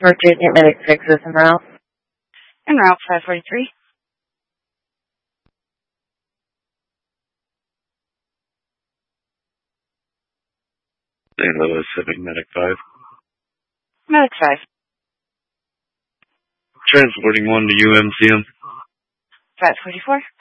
Virginia Medic 6 is en route. En route 543. St. Louis Civic Medic 5. Medic 5. Transporting 1 to UMCM. 544.